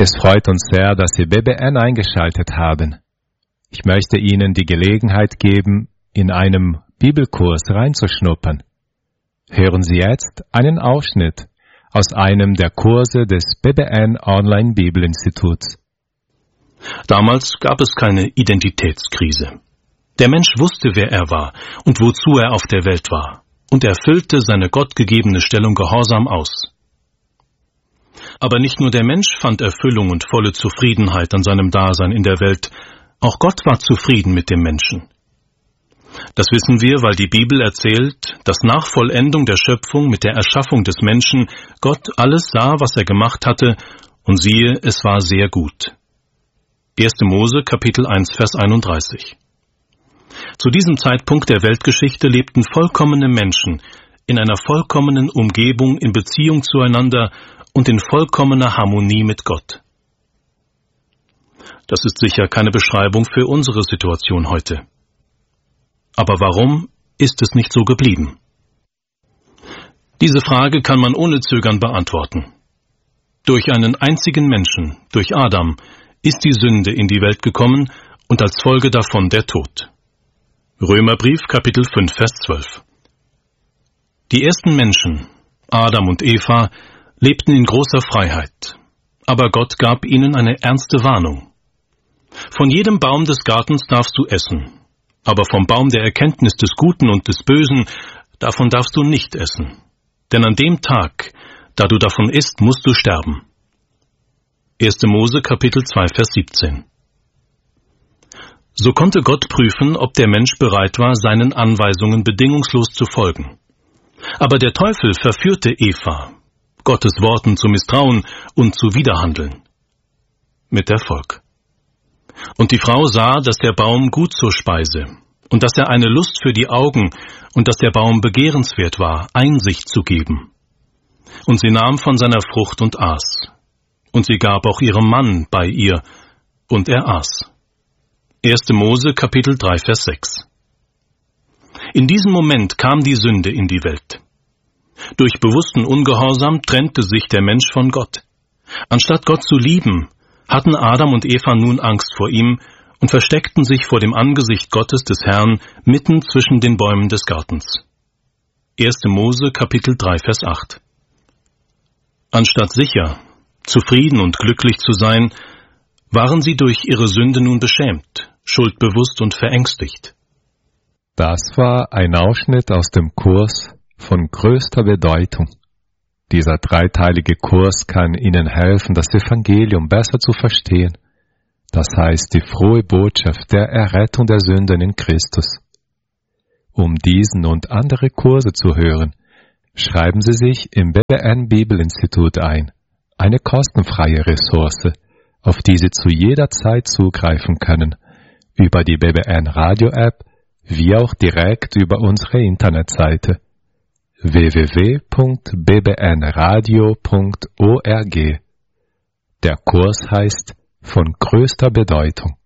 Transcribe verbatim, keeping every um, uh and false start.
Es freut uns sehr, dass Sie B B N eingeschaltet haben. Ich möchte Ihnen die Gelegenheit geben, in einem Bibelkurs reinzuschnuppern. Hören Sie jetzt einen Ausschnitt aus einem der Kurse des B B N Online Bibelinstituts. Damals gab es keine Identitätskrise. Der Mensch wusste, wer er war und wozu er auf der Welt war, und er füllte seine gottgegebene Stellung gehorsam aus. Aber nicht nur der Mensch fand Erfüllung und volle Zufriedenheit an seinem Dasein in der Welt, auch Gott war zufrieden mit dem Menschen. Das wissen wir, weil die Bibel erzählt, dass nach Vollendung der Schöpfung mit der Erschaffung des Menschen Gott alles sah, was er gemacht hatte, und siehe, es war sehr gut. erster Mose, Kapitel eins, Vers einunddreißig. Zu diesem Zeitpunkt der Weltgeschichte lebten vollkommene Menschen in einer vollkommenen Umgebung in Beziehung zueinander und in vollkommener Harmonie mit Gott. Das ist sicher keine Beschreibung für unsere Situation heute. Aber warum ist es nicht so geblieben? Diese Frage kann man ohne Zögern beantworten. Durch einen einzigen Menschen, durch Adam, ist die Sünde in die Welt gekommen und als Folge davon der Tod. Römerbrief, Kapitel fünf, Vers zwölf. Die ersten Menschen, Adam und Eva, lebten in großer Freiheit, aber Gott gab ihnen eine ernste Warnung. Von jedem Baum des Gartens darfst du essen, aber vom Baum der Erkenntnis des Guten und des Bösen, davon darfst du nicht essen. Denn an dem Tag, da du davon isst, musst du sterben. erster Mose, Kapitel zwei, Vers siebzehn. So konnte Gott prüfen, ob der Mensch bereit war, seinen Anweisungen bedingungslos zu folgen. Aber der Teufel verführte Eva, Gottes Worten zu misstrauen und zu widerhandeln. Mit Erfolg. Und die Frau sah, dass der Baum gut zur Speise und dass er eine Lust für die Augen und dass der Baum begehrenswert war, Einsicht zu geben. Und sie nahm von seiner Frucht und aß. Und sie gab auch ihrem Mann bei ihr, und er aß. erster Mose, Kapitel drei, Vers sechs. In diesem Moment kam die Sünde in die Welt. Durch bewussten Ungehorsam trennte sich der Mensch von Gott. Anstatt Gott zu lieben, hatten Adam und Eva nun Angst vor ihm und versteckten sich vor dem Angesicht Gottes des Herrn mitten zwischen den Bäumen des Gartens. erster Mose, Kapitel drei, Vers acht. Anstatt sicher, zufrieden und glücklich zu sein, waren sie durch ihre Sünde nun beschämt, schuldbewusst und verängstigt. Das war ein Ausschnitt aus dem Kurs von größter Bedeutung. Dieser dreiteilige Kurs kann Ihnen helfen, das Evangelium besser zu verstehen. Das heißt, die frohe Botschaft der Errettung der Sünden in Christus. Um diesen und andere Kurse zu hören, schreiben Sie sich im B B N Bibelinstitut ein, eine kostenfreie Ressource, auf die Sie zu jeder Zeit zugreifen können, über die B B N Radio App, wie auch direkt über unsere Internetseite w w w punkt b b n radio punkt org. Der Kurs heißt von größter Bedeutung.